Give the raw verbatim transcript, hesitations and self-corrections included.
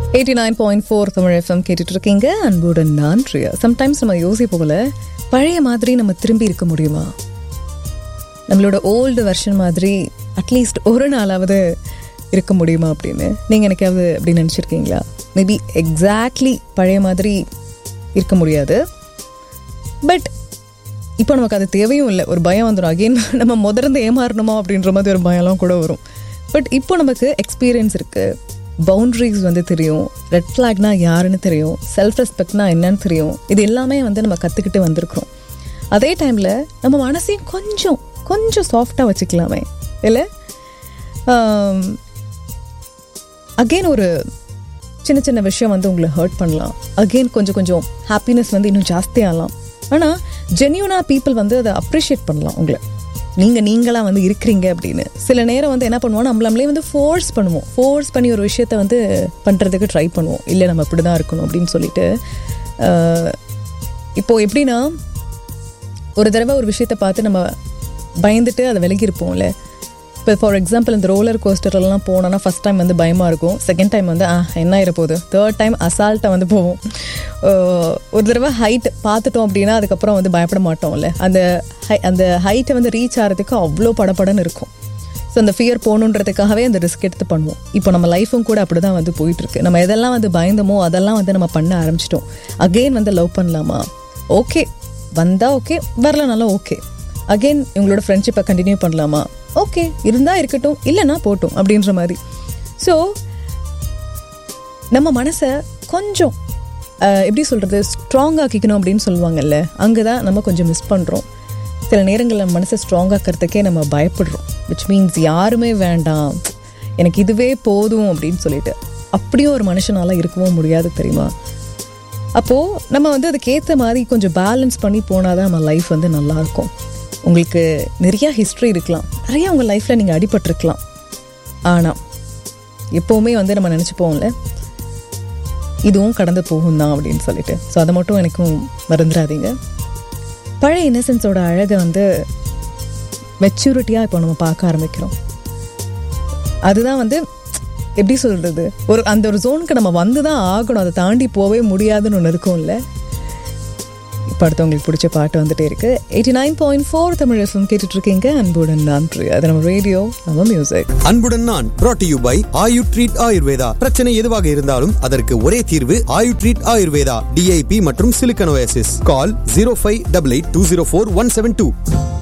Eighty nine point four Tamil FM கேட்டுட்டு இருக்கீங்க. அன்புடன் நான் பிரியா. சம்டைம்ஸ் நம்ம யோசிப்போல, பழைய மாதிரி நம்ம திரும்பி இருக்க முடியுமா? நம்மளோட ஓல்டு வெர்ஷன் மாதிரி அட்லீஸ்ட் ஒரு நாளாவது இருக்க முடியுமா அப்படின்னு நீங்கள் எனக்காவது அப்படி நினச்சிருக்கீங்களா? மேபி எக்ஸாக்ட்லி பழைய மாதிரி இருக்க முடியாது, பட் இப்போ நமக்கு அது தேவையும் இல்லை. ஒரு பயம் வந்துடும், அகெயின் நம்ம முதர்ந்து ஏமாறணுமா அப்படின்ற மாதிரி ஒரு பயம்லாம் கூட வரும். பட் இப்போ நமக்கு எக்ஸ்பீரியன்ஸ் இருக்குது, பவுண்ட்ரிஸ் வந்து தெரியும், ரெட் ஃப்ளாக்னா யாருன்னு தெரியும், செல்ஃப் ரெஸ்பெக்ட்னா என்னன்னு தெரியும். இது எல்லாமே வந்து நம்ம கற்றுக்கிட்டு வந்திருக்கிறோம். அதே டைமில் நம்ம மனசையும் கொஞ்சம் கொஞ்சம் சாஃப்டாக வச்சுக்கலாமே இல்லை? அகெயின் ஒரு சின்ன சின்ன விஷயம் வந்து உங்களை ஹர்ட் பண்ணலாம், அகெயின் கொஞ்சம் கொஞ்சம் ஹாப்பினஸ் வந்து இன்னும் ஜாஸ்தியாகலாம். ஆனால் ஜென்யூனாக பீப்புள் வந்து அதை அப்ரிஷியேட் பண்ணலாம் உங்களை, நீங்கள் நீங்களாக வந்து இருக்கிறீங்க அப்படின்னு. சில நேரம் வந்து என்ன பண்ணுவோம், நம்மளே வந்து ஃபோர்ஸ் பண்ணுவோம், ஃபோர்ஸ் பண்ணி ஒரு விஷயத்த வந்து பண்ணுறதுக்கு ட்ரை பண்ணுவோம். இல்லை நம்ம இப்படி தான் இருக்கணும் அப்படின்னு சொல்லிட்டு. இப்போது எப்படின்னா, ஒரு தடவை ஒரு விஷயத்த பார்த்து நம்ம பயந்துட்டு அதை விலகிருப்போம்ல. இப்போ ஃபார் எக்ஸாம்பிள் இந்த ரோலர் கோஸ்டர்லாம் போனோன்னா ஃபஸ்ட் டைம் வந்து பயமாக இருக்கும், செகண்ட் டைம் வந்து ஆ என்ன ஆகிடப்போகுது, தேர்ட் டைம் அசால்ட்டாக வந்து போவோம். ஒரு தடவை ஹைட் பார்த்துட்டோம் அப்படின்னா அதுக்கப்புறம் வந்து பயப்பட மாட்டோம்ல. அந்த ஹை அந்த ஹைட்டை வந்து ரீச் ஆகிறதுக்கு அவ்வளோ படப்படன்னு இருக்கும். ஸோ அந்த ஃபியர் போகணுன்றதுக்காகவே அந்த ரிஸ்க் எடுத்து பண்ணுவோம். இப்போ நம்ம லைஃபும் கூட அப்படி தான் வந்து போயிட்டுருக்கு. நம்ம எதெல்லாம் வந்து பயந்தமோ அதெல்லாம் வந்து நம்ம பண்ண ஆரம்பிச்சிட்டோம். அகெயின் வந்து லவ் பண்ணலாமா? ஓகே, வந்தால் ஓகே, வரலனாலும் ஓகே. அகெயின் இவங்களோட ஃப்ரெண்ட்ஷிப்பை கண்டினியூ பண்ணலாமா? ஓகே, இருந்தால் இருக்கட்டும், இல்லைன்னா போட்டும் அப்படின்ற மாதிரி. ஸோ நம்ம மனசை கொஞ்சம் எப்படி சொல்கிறது, ஸ்ட்ராங் ஆக்கிக்கணும் அப்படின்னு சொல்லுவாங்கல்ல, அங்கே தான் நம்ம கொஞ்சம் மிஸ் பண்ணுறோம். சில நேரங்களில் நம்ம மனசை ஸ்ட்ராங் ஆக்கிறதுக்கே நம்ம பயப்படுறோம். விச் மீன்ஸ் யாருமே வேண்டாம், எனக்கு இதுவே போதும் அப்படின்னு சொல்லிட்டு. அப்படியும் ஒரு மனுஷனால் இருக்கவும் முடியாது தெரியுமா? அப்போது நம்ம வந்து அதுக்கேற்ற மாதிரி கொஞ்சம் பேலன்ஸ் பண்ணி போனால் தான் நம்ம லைஃப் வந்து நல்லாயிருக்கும். உங்களுக்கு நிறையா ஹிஸ்ட்ரி இருக்கலாம், நிறையா உங்கள் லைஃப்பில் நீங்கள் அடிபட்டிருக்கலாம். ஆனால் எப்போவுமே வந்து நம்ம நினச்சிப்போம்ல, இதுவும் கடந்து போகும் தான் அப்படின்னு சொல்லிட்டு. ஸோ அதை மட்டும் எனக்கும் மறந்துடாதீங்க. பழைய இன்னசென்ஸோட அழகை வந்து மெச்சூரிட்டியாக இப்போ நம்ம பார்க்க ஆரம்பிக்கிறோம். அதுதான் வந்து எப்படி சொல்கிறது, ஒரு அந்த ஒரு ஜோனுக்கு நம்ம வந்து தான் ஆகணும், அதை தாண்டி போகவே முடியாதுன்னு ஒன்று இருக்கும்ல. இப்போ அடுத்து உங்களுக்கு பிடிச்ச பாட்டு வந்துட்டே இருக்கு. Eighty nine point four Tamil FM கேட்டுட்டு இருக்கீங்க. அன்புடன் நான் பிரியா. அது நம்ம ரேடியோ, நம்ம மியூசிக். அன்புடன் நான் brought to you by Ayu treat Ayurveda. பிரச்சனை எதுவாக இருந்தாலும் அதற்கு ஒரே தீர்வு ஆயு ட்ரீட் ஆயுர்வேதா. டிஐபி மற்றும் சிலிக்கன் ஓஎஸ்எஸ். கால் zero five eight eight two zero four one seven two.